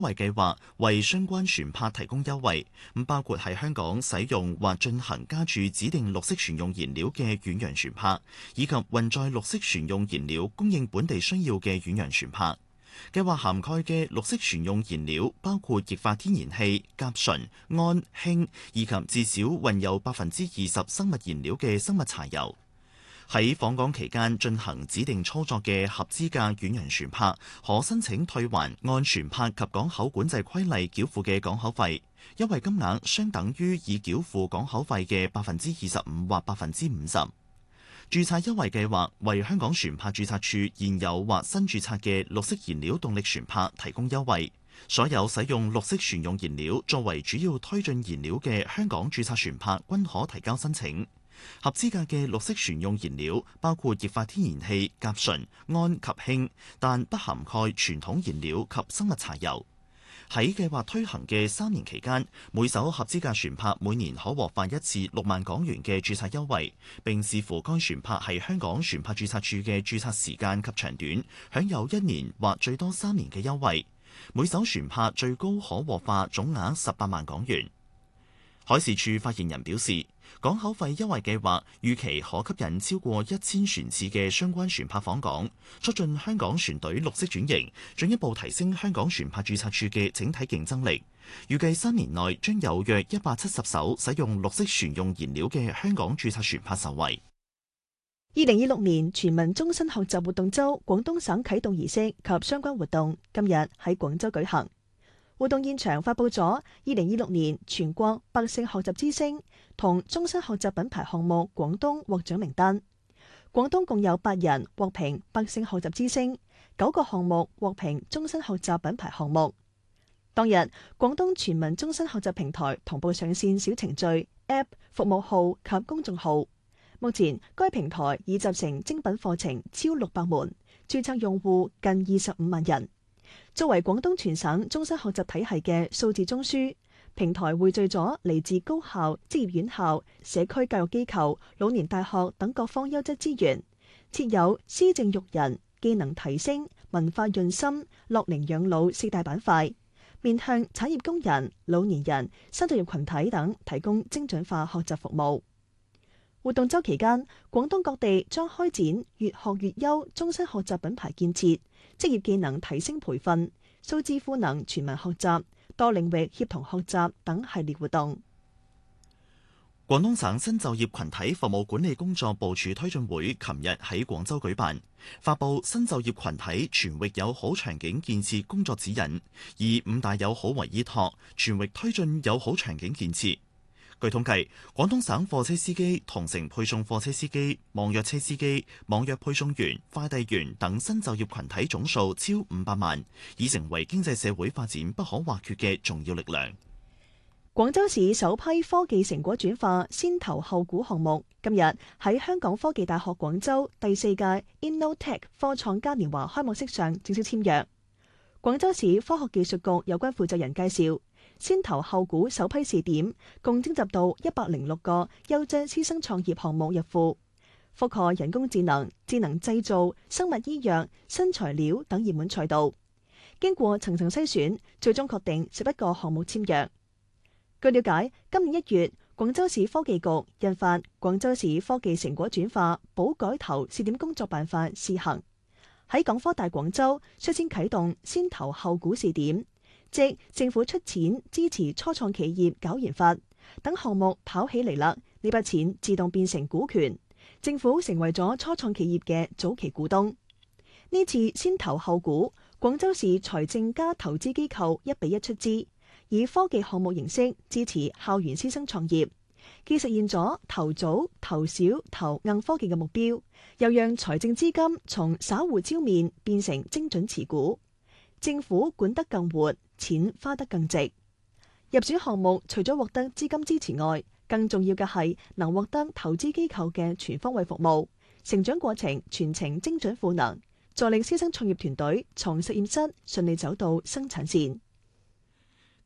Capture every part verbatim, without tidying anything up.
惠計劃為相關船舶提供優惠，咁包括喺香港使用或進行加注指定綠色船用燃料嘅遠洋船舶，以及運載綠色船用燃料供應本地需要嘅遠洋船舶。計劃涵蓋嘅綠色船用燃料包括液化天然氣、甲醇、氨、氫，以及至少混有百分之二十生物燃料嘅生物柴油。喺訪港期間進行指定操作嘅合資格遠洋船舶，可申請退還按船舶及港口管制規例繳付嘅港口費，優惠金額相等於已繳付港口費嘅百分之二十五或百分之五十。註冊優惠計劃為香港船舶註冊處現有或新註冊嘅綠色燃料動力船舶提供優惠。所有使用綠色船用燃料作為主要推進燃料嘅香港註冊船舶均可提交申請。合資格嘅綠色船用燃料包括液化天然氣、甲醇、氨及氫，但不涵蓋傳統燃料及生物柴油。喺計劃推行嘅三年期間，每艘合資格船舶每年可獲發一次六萬港元嘅註冊優惠，並視乎該船舶係香港船舶註冊處嘅註冊時間及長短，享有一年或最多三年嘅優惠。每艘船舶最高可獲發總額十八萬港元。海事處發言人表示，港口費優惠計劃預期可吸引超過一千船次嘅相關船舶訪港，促進香港船隊綠色轉型，進一步提升香港船舶註冊處嘅整體競爭力。預計三年內將有約一百七十艘使用綠色船用燃料嘅香港註冊船舶受惠。 二零二六年全民終身學習活動周廣東省啟動儀式及相關活動今日喺廣州舉行。活動現場發佈咗二零二六年全國百姓學習之星同終身學習品牌項目廣東獲獎名單。廣東共有八人獲評百姓學習之星，九個項目獲評終身學習品牌項目。當日，廣東全民終身學習平台同步上線小程序、App、服務號及公眾號。目前，該平台已集成精品課程超六百門，註冊用戶近二十五萬人。作為廣東全省終身學習體系嘅數字中樞，平台匯聚咗嚟自高校、職業院校、社區教育機構、老年大學等各方優質資源，設有施政育人、技能提升、文化潤心、樂齡養老四大板塊，面向產業工人、老年人、新就業群體等提供精準化學習服務。活動週期間，廣東各地將開展越學越優終身學習品牌建設、職業技能提升培訓、數字賦能全民學習、多領域協同學習等系列活動。 廣東省新就業群體服務管理工作部署推進會琴日喺廣州舉辦，發布新就業群體全域友好場景建設工作指引，以五大友好為依託，全域推進友好場景建設。據統計，廣東省貨車司機、同城配送貨車司機、網約車司機、網約配送員、快遞員等新就業群體總數超五百萬，已成為經濟社會發展不可或缺嘅重要力量。 廣州市首批科技成果轉化先投後估項目，今日喺香港科技大學廣州第四屆 InnoTech 科創嘉年華開幕式上正式簽約。廣州市科學技術局有關負責人介紹，先投後估首批試點共徵集到一百零六個優質師生創業項目入庫，覆蓋人工智能、智能製造、生物醫藥、新材料等熱門賽道。經過層層篩選，最終確定十一個項目簽約。據了解，今年一月，廣州市科技局印發《廣州市科技成果轉化補改投試點工作辦法》試行，喺港科大廣州率先啟動先投後估試點，即政府出錢支持初創企業搞研發，等項目跑起嚟啦，呢筆錢自動變成股權，政府成為咗初創企業嘅早期股東。呢次先投後估，廣州市財政加投資機構一比一出資，以科技項目形式支持校園師生創業，既實現咗投早、投少、投硬科技嘅目標，又讓財政資金從散戶招面變成精準持股，政府管得更活，錢花得更值。入選項目除咗獲得資金支持外，更重要嘅係能獲得投資機構嘅全方位服務，成長過程全程精準賦能，助力師生創業團隊從實驗室順利走到生產線。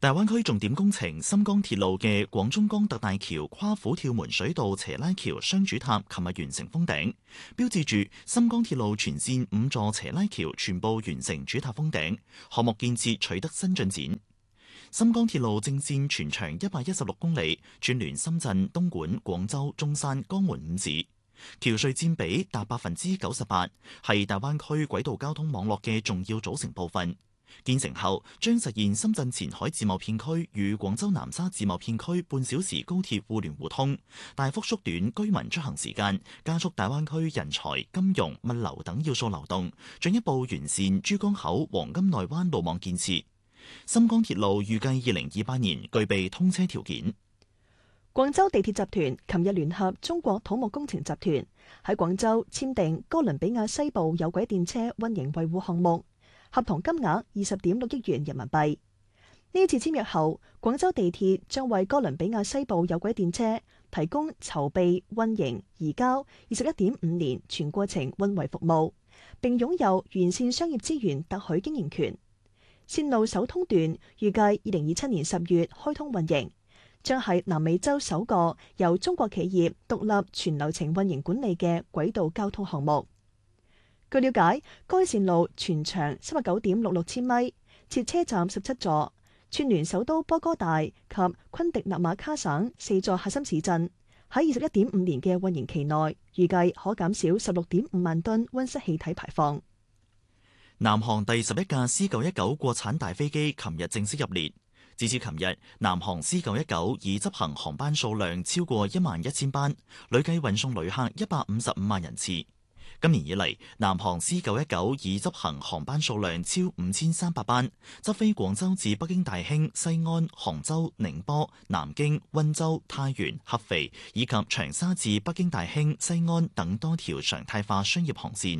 大灣區重點工程深江鐵路嘅廣中江特大橋跨虎跳門水道斜拉橋雙主塔，琴日完成封頂，標誌住深江鐵路全線五座斜拉橋全部完成主塔封頂，項目建設取得新進展。深江鐵路正線全長一百一十六公里，串聯深圳、東莞、廣州、中山、江門五市，橋隧佔比達百分之九十八，係大灣區軌道交通網絡嘅重要組成部分。建成後，將實現深圳前海自貿片區與廣州南沙自貿片區半小時高鐵互聯互通，大幅縮短居民出行時間，加速大灣區人才、金融、物流等要素流動，進一步完善珠江口黃金內灣路網建設。深江鐵路預計二零二八年具備通車條件。 廣州地鐵集團琴日聯合中國土木工程集團喺廣州簽訂哥倫比亞西部有軌電車運營維護項目。合同金額二十點六億元人民幣。呢次簽約後，廣州地鐵將為哥倫比亞西部有軌電車提供籌備、運營、移交二十一點五年全過程運維服務，並擁有完善商業資源特許經營權。線路首通段預計二零二七年十月開通運營，將係南美洲首個由中國企業獨立全流程運營管理嘅軌道交通項目。據了解，該線路全長三十九點六六千米，設車站十七座，串聯首都波哥大及昆迪納馬卡省四座核心市鎮。喺二十一點五年嘅運營期內，預計可減少十六點五萬噸溫室氣體排放。 南航第十一架 C 九一九國產大飛機琴日正式入列。截至琴日，南航 C 九一九已執行航班數量超過一萬一千班，累計運送旅客一百五十五萬人次。今年以嚟，南航 C 九一九已執行航班數量超五千三百班，執飛廣州至北京大興、西安、杭州、寧波、南京、溫州、太原、合肥以及長沙至北京大興、西安等多條常態化商業航線。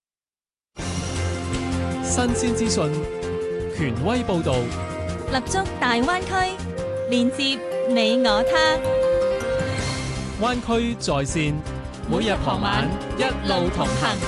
新鮮資訊，權威報導， 立足大灣區，連接你我他。 灣區在線，每日傍晚一路同行。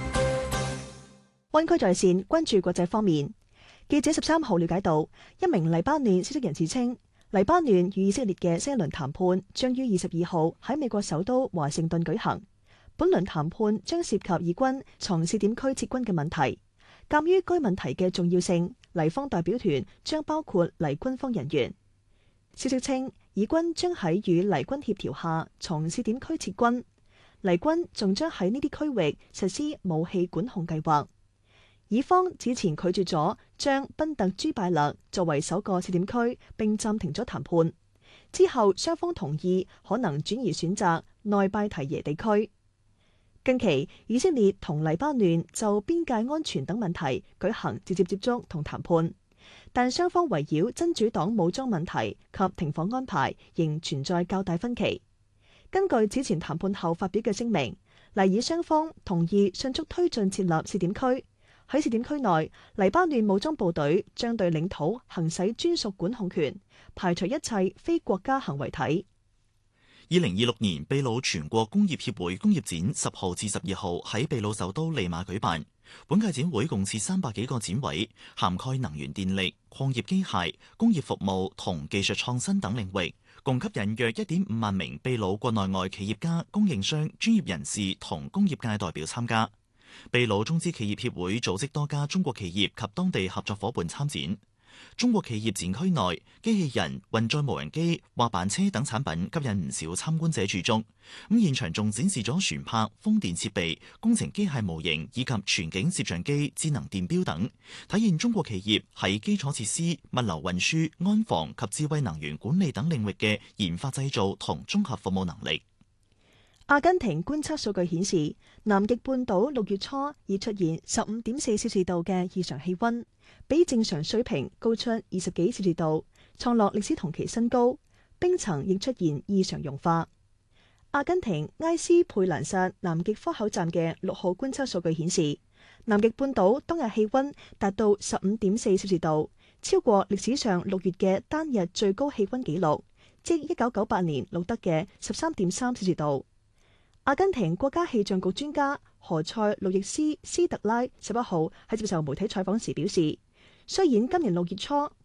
灣區在線關注國際方面，記者十三號了解到，一名黎巴嫩消息人士稱，黎巴嫩與以色列嘅新一輪談判將於二十二號喺美國首都華盛頓舉行。本輪談判將涉及以軍從試點區撤軍嘅問題。鑒於該問題嘅重要性，黎方代表團將包括黎軍方人員。消息稱，以軍將喺與黎軍協調下從試點區撤軍。黎軍仲將喺呢啲區域實施武器管控計劃。以方之前拒絕咗將賓特朱拜勒作為首個試點區，並暫停咗談判。之後雙方同意可能轉移選擇內拜提耶地區。近期以色列同黎巴嫩就邊界安全等問題舉行直接接觸同談判，但雙方圍繞真主黨武裝問題及停火安排仍存在較大分歧。根據此前談判後發表嘅聲明，黎以雙方同意迅速推進設立試點區。喺試點區內，黎巴嫩武裝部隊將對領土行使專屬管控權，排除一切非國家行為體。 二零二六年秘魯全國工業協會工業展十號至十二號喺秘魯首都利馬舉辦。本屆展會共設三百幾個展位，涵蓋能源電力、礦業機械、工業服務同技術創新等領域，共吸引約一點五萬名秘魯國內外企業家、供應商、專業人士同工業界代表參加。秘魯中資企業協會組織多家中國企業及當地合作夥伴參展。中國企業展區內，機器人、運載無人機、滑板車等產品吸引唔少參觀者駐足。咁現場仲展示咗船舶、風電設備、工程機械模型以及全景攝像機、智能電錶等，體現中國企業喺基礎設施、物流運輸、安防及智慧能源管理等領域嘅研發製造同綜合服務能力。 阿根廷觀測數據顯示，南極半島六月初已出現十五點四攝氏度嘅異常氣溫，比正常水平高出二十幾攝氏度，創落歷史同期新高。冰層亦出現異常融化。阿根廷埃斯佩蘭薩南極科口站嘅六號觀測數據顯示，南極半島當日氣溫達到十五點四攝氏度，超過歷史上六月嘅單日最高氣溫紀錄，即一九九八年錄得嘅十三點三攝氏度。阿根廷國家氣象局專家何塞路易斯斯特拉十一號喺接受媒體採訪時表示，雖然今年六月初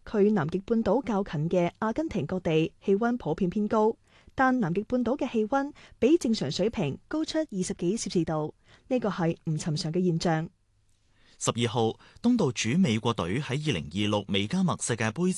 距南極半島較近嘅阿根廷各地氣溫普遍偏高，但南極半島嘅氣溫比正常水平高出二十幾攝氏度，呢個係唔尋常嘅現象。 十二號，東道主美國隊喺二零二六美加墨世界盃